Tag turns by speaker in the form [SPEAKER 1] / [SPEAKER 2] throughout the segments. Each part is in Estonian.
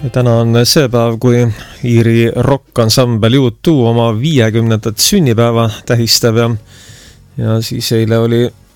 [SPEAKER 1] Täna on see päev, kui Iiri rockansambel U2 oma 50. sünnipäeva tähistab ja siis eile oli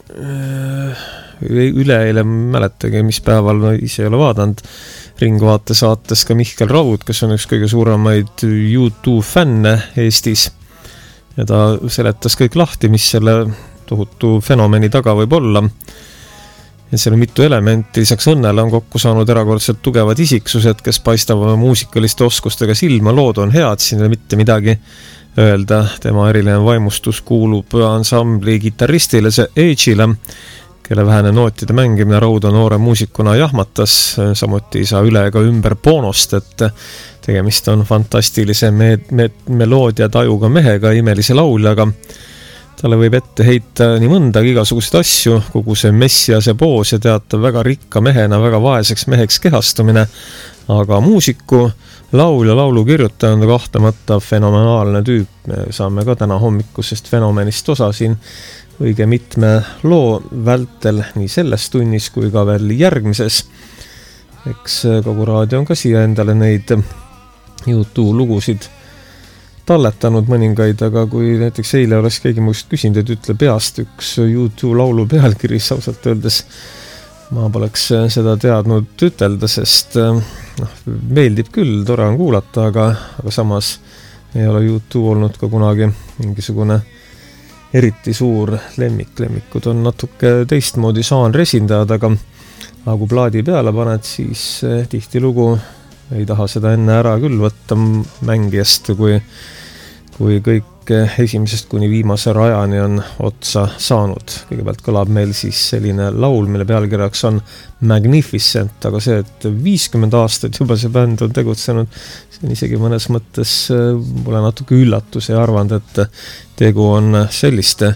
[SPEAKER 1] üleeile, mäletagi, mis päeval, no ise ei ole vaadanud, Ringvaate saates ka Mihkel Raud, kes on üks kõige suuremaid U2 fänne Eestis ja ta seletas kõik lahti, mis selle tohutu fenomeni taga võib olla. Ja seal on mitu elementi, lisaks õnnele on kokku saanud erakordselt tugevad isiksused, kes paistavad muusikaliste oskustega silma, lood on head, siin ei ole mitte midagi öelda. Tema eriline vaimustus kuulub ansambli kitarristile, see Age'ile, kelle vähene nootide mängimine Raudo noore muusikuna jahmatas, samuti ei saa üle ega ümber Bonost, et tegemist on fantastilise meloodia tajuga mehega, imelise lauljaga. Talle võib ette heita nii mõndagi igasuguseid asju, kogu see messiase poos ja teatav väga rikka mehena, väga vaeseks meheks kehastumine, aga muusiku, laulja, laulu kirjutaja on kahtlemata fenomenaalne tüüp. Me saame ka täna hommikusest fenomenist osa siin õige mitme loo vältel nii selles tunnis kui ka veel järgmises. Eks kogu raadio on ka siia endale neid U2 lugusid talletanud mõningaid, aga kui näiteks eile oleks keegi muust küsinud, et ütle peast üks U2 laulu pealkiris, ausalt öeldes ma poleks seda teadnud ütelda, sest meeldib küll, tore on kuulata, aga samas ei ole U2 olnud ka kunagi mingisugune eriti suur lemmik. Lemmikud on natuke teistmoodi žanri esindajad, aga kui plaadi peale paned, siis tihtilugu ei taha seda enne ära küll võtta mängijast, kui kõik esimesest kuni viimase rajani on otsa saanud. Kõigepealt kõlab meil siis selline laul, mille pealkirjaks on Magnificent, aga see, et 50 aastat juba see bänd on tegutsenud, see on isegi mõnes mõttes mulle natuke üllatus ja arvanud, et tegu on selliste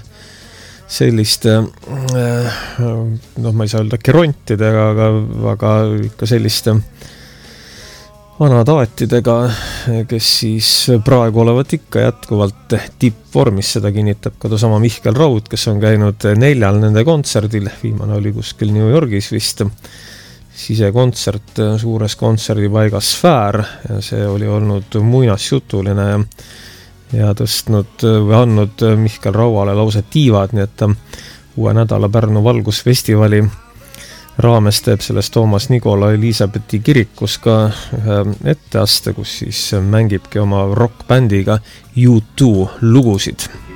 [SPEAKER 1] ma ei saa öelda gerontidega, aga ikka selliste vanadaatidega, kes siis praegu olevat ikka jätkuvalt tippvormis, seda kinnitab ka sama Mihkel Raud, kes on käinud 4 nende kontserdil, viimane oli kuskil New Yorgis vist, sisekontsert suures kontserdipaigas Sfäär ja see oli olnud muinasjutuline ja tõstnud või andnud Mihkel Rauale lausa tiivad, nii et uue nädala Pärnu Valgusfestivali raames teeb sellest Toomas Nikola Elisabethi kirikus ka ühe etteaste, kus siis mängibki oma rockbändiga U2 lugusid.